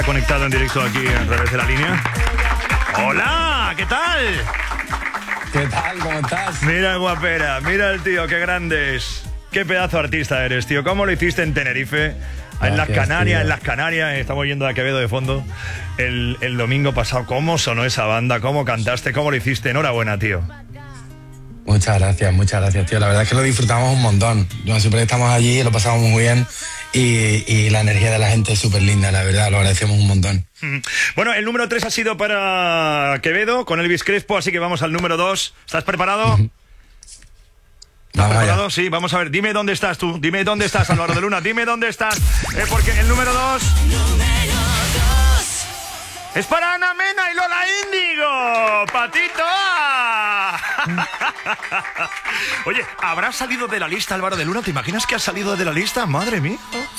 Conectado en directo aquí a través de la línea. ¡Hola! ¿Qué tal? ¿Qué tal? ¿Cómo estás? Mira el guapera, mira el tío, qué grande es. Qué pedazo de artista eres, tío. ¿Cómo lo hiciste en Tenerife? En las Canarias, estamos yendo a Quevedo de fondo. El domingo pasado, ¿cómo sonó esa banda? ¿Cómo cantaste? ¿Cómo lo hiciste? Enhorabuena, tío. Muchas gracias, tío. La verdad es que lo disfrutamos un montón. Siempre estamos allí y lo pasamos muy bien. Y la energía de la gente es súper linda, la verdad, lo agradecemos un montón. Bueno, el número 3 ha sido para Quevedo con Elvis Crespo, así que vamos al número 2. ¿Estás preparado? ¿Estás preparado? Sí, vamos a ver. Dime dónde estás tú. Dime dónde estás, Álvaro de Luna. Dime dónde estás. Porque el número 2... es para Ana Mena y Lola Índigo. ¡Patito! Oye, ¿habrás salido de la lista, Álvaro de Luna? ¿Te imaginas que has salido de la lista? Madre mía.